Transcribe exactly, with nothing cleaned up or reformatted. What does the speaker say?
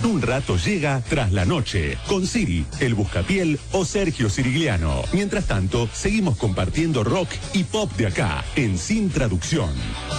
Un rato llega Tras la Noche, con Siri, el Buscapiel o Sergio Sirigliano. Mientras tanto, seguimos compartiendo rock y pop de acá, en Sin Traducción.